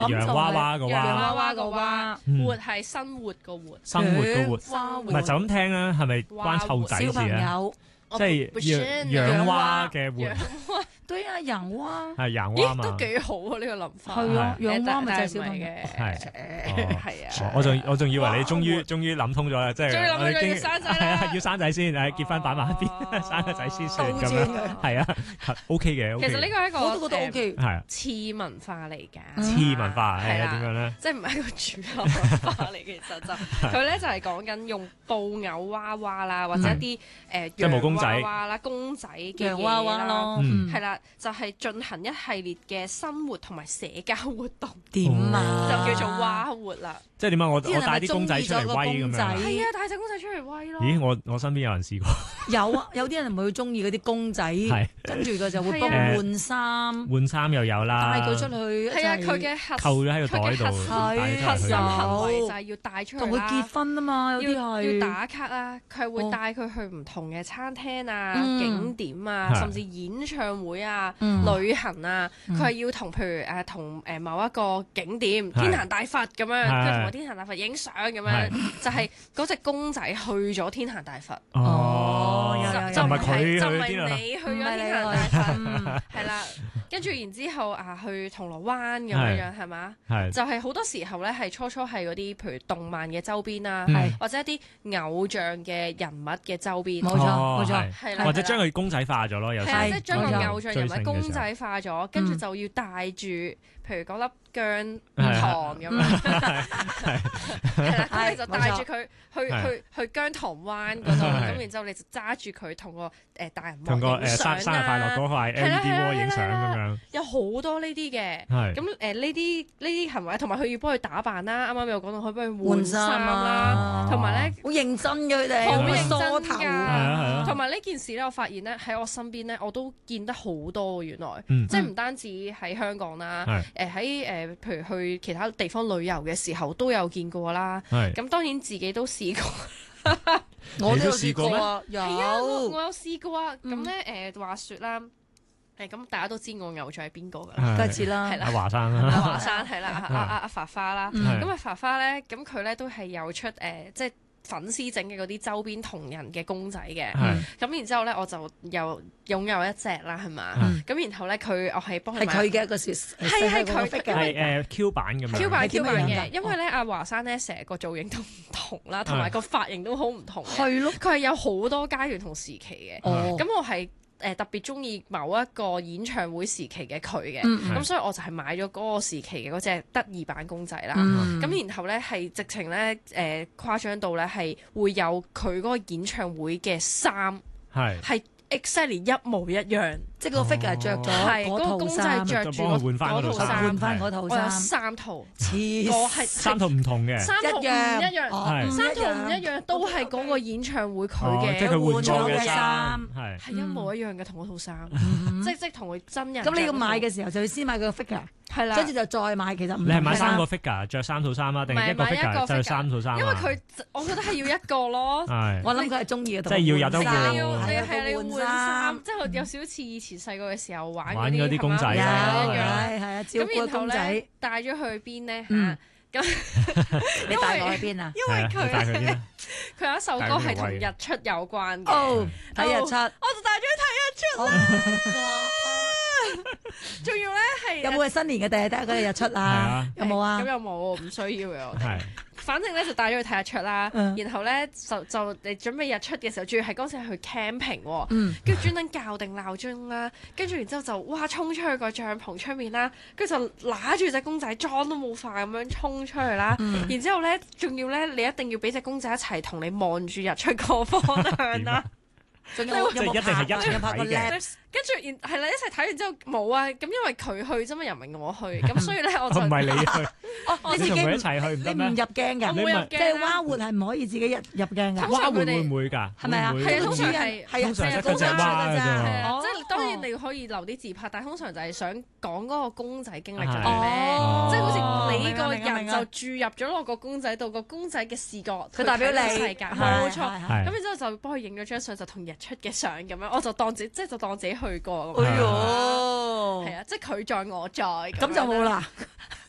洋娃娃個洋娃， 娃娃個娃， 嗯活係生活個活， 生活個活， 娃唔係就咁聽啊，係咪關湊仔小朋事啊？ 友， 即係養娃嘅活， 對啊，洋娃係洋娃咦， 嘛都。幾好啊！呢個諗法係啊， 係洋娃咪就係小朋友。 嘅， 係係啊。 我仲以為你終於諗通咗啦，即係終於諗通咗我哋經要生仔啦係啊，要生仔先，誒結婚擺埋一邊， 哦生個仔先算咁倒轉樣，係啊，OK 嘅，OK 其實呢嘅， 個係一個我都覺得 OK。 係啊， 次文化嚟㗎， 次文化係啊， 係啦點樣咧？ 即係唔係一個主流文化嚟嘅，其實就佢咧就係講緊用布偶娃娃啦，或者一啲即係毛公仔洋娃娃啦、公仔嘅嘢洋娃娃啦， 咯， 嗯係啦，就係進行一系列嘅生活同埋社交活動， 點啊？ 就叫做娃活啦。 即係點啊？我啲人係咪帶啲公仔出嚟威咁樣啊。 中意咗個公仔係啊，帶隻公仔出嚟威咯。 咦，我身邊有人試過有啊，有啲人咪會中意嗰啲公仔， 係跟住佢就會係啊幫佢換衫， 換衫又有啦， 帶佢出去， 係啊， 一齊佢嘅核扣咗喺個袋度， 係核心帶咗出去行為就係要帶出去啦同佢結。婚啊嘛，有啲要係打卡啦，佢係會哦帶佢去唔同嘅餐廳啊、 嗯景點啊， 係甚至演唱會啊、 嗯旅行啊， 嗯佢係要同譬如同某一個景點係天壇大佛咁樣， 係佢同個天壇大佛影相咁樣，就係嗰隻公仔去咗天壇大佛。 哦有有有就唔係佢去就唔係天啊， 你去咗唔係你天壇大去佛， 嗯係啦，跟住然之後去銅鑼灣咁樣樣係嘛？ 係就係好多時候咧，係初係嗰啲譬如動漫嘅周邊啦， 係或者一啲偶像嘅人物嘅周邊， 冇錯哦冇錯係係啦， 或者將佢公仔化咗咯，有時係啊， 係即係將個冇錯偶像人物公仔化咗，跟住就要帶住，譬如嗰粒薑糖咁樣，係啦，咁你就帶住佢去薑糖灣嗰度，咁然之後你就揸住佢同個大人同個影相生日快樂嗰塊係啦 LED 鍋影相咁樣， 有好多呢啲嘅。 係咁呢啲行為，同埋佢要幫佢打扮啦，啱啱有講到可以幫佢換換衫衫啦， 啊， 同埋咧好認真嘅佢哋， 好認梳真頭係啊係啊㗎。同埋呢件事咧，我發現咧喺我身邊咧，我都見得好多原來， 嗯即係唔單止喺香港啦， 係喺譬如去其他地方旅遊嘅時候都有見過啦。 係咁當然自己都試過， 我都有你都試過咩啊，有係啊，我有試過啊。咁咧話説啦，咁大家都知我偶像係邊個㗎啦。 梗係知啦係，啦阿華生阿啦， 華生係啦，阿發花啦， 嗯咁啊發花咧，咁佢咧都係有出即係粉絲整嘅嗰啲周邊同人嘅公仔嘅， 係咁然之後咧我就又擁有一隻啦，係嘛，咁然後咧我係幫佢買係佢嘅一個小係佢嘅， 係Q 版咁樣 Q 版係點 Q 版樣㗎嘅，因為咧阿華生咧成個造型都唔同啦，同埋個髮型都好唔同嘅， 係咯， 佢係有好多階段同時期嘅， 哦， 咁我係特別中意某一個演唱會時期嘅佢嘅， 嗯咁所以我就係買咗嗰個時期嘅嗰隻得意版公仔啦。 嗯咁然後咧係直情咧誇張到咧係會有佢嗰個演唱會嘅衫係係 exactly 一模一樣， 即係個 figure 着咗係嗰個嗰套公仔衫， 就幫着住嗰佢換返嗰套套衫， 換翻嗰套我有衫， 三套， 黐我係三套唔同嘅， 三套唔一樣， 係三套唔一樣，都係嗰個演唱會佢嘅， 即係佢換換咗咗嘅嘅衫衫，係係一模一樣嘅同嗰套衫，即同佢真人。 咁你要買嘅時候就要先買佢個 figure， 係啦， 跟住就再買其實唔你係買同嘅衫三個 figure 着三套衫啊，定係一個唔係買一個 figure 就 figure 三套衫啊？ 因為佢我覺得係要一個咯。 係我諗佢係中意嘅， 即係要有得換你要係你係你要換衫，即係嗯有少少似以前細個嘅時候玩玩嗰啲公仔有啊係嘛一樣。 係啊，照顧咁然後咧公仔， 帶咗去邊咧嗯嚇？咁你帶我去邊啊？ 因為係啊你帶佢邊啊？ 佢有一首歌係同日出有關嘅， 哦，睇日出， 我就帶咗去睇日出啦。仲要咧係有冇係新年嘅第一日嗰日日出係啊啊？ 有冇啊咁？又冇，唔需要嘅我哋。 係反正咧就帶咗去睇日出啦， 嗯然後咧就你準備日出嘅時候，仲要係嗰陣時去 camping 喎， 嗯跟住專登校定鬧鐘啦，跟住然之後就哇衝出去個帳篷出面啦，跟住就揦住隻公仔妝都冇化咁樣衝出去啦， 嗯然之後咧仲要咧你一定要俾隻公仔一齊同你望住日出個方向啦。 仲有即係一定係一齊有冇拍過睇嘅 laps？ 跟住係啦，一齊睇完之後冇啊，咁因為佢去啫嘛，又唔係我去，咁所以咧我就唔係你去， 哦， 你同佢一齊去唔你得咩？ 唔入鏡㗎， 我冇入鏡啊即係蛙活係唔可以自己入鏡㗎。 通蛙會常佢哋會唔會㗎？ 係咪啊？ 會唔會係啊通常係係啊， 通常係啊得嗰隻蛙㗎係咋啊， 哦即係當然你可以留啲自拍，但係通常就係想講嗰個公仔經歷咗係啲咩， 哦即係好似你個明啊明啊明啊人就注入咗落個公仔度，個公仔嘅視覺佢代表你睇到世界， 係冇錯。 係係係咁然之後就幫佢影咗張相，就同日出嘅相咁樣，我就當自己就當自己去過咁樣。 哎呦， 係啊，即係佢在我在， 咁就冇。啦。